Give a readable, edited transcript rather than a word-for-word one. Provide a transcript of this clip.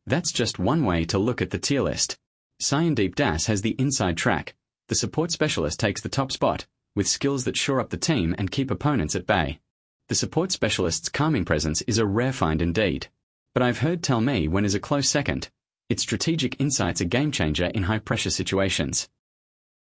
That's just one way to look at the tier list. Cyandeep Das has the inside track. The support specialist takes the top spot, with skills that shore up the team and keep opponents at bay. The support specialist's calming presence is a rare find indeed. But I've heard tell me when is a close second. Its strategic insight's a game changer in high-pressure situations.